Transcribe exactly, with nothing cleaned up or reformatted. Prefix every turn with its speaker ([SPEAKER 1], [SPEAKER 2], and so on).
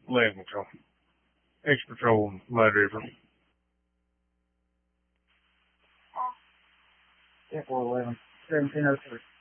[SPEAKER 1] Land Patrol. X-Patrol, Mud River.
[SPEAKER 2] ten four eleven, seventeen oh three.